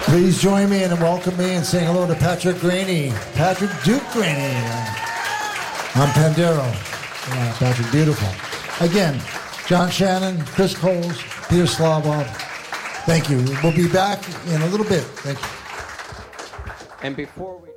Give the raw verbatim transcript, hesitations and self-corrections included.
Please join me in welcome me and saying hello to Patrick Graney. Patrick Duke Graney. I'm Pandero. Yeah, Patrick, beautiful. Again, John Shannon, Chris Coles, Peter Slavov. Thank you. We'll be back in a little bit. Thank you. And before we...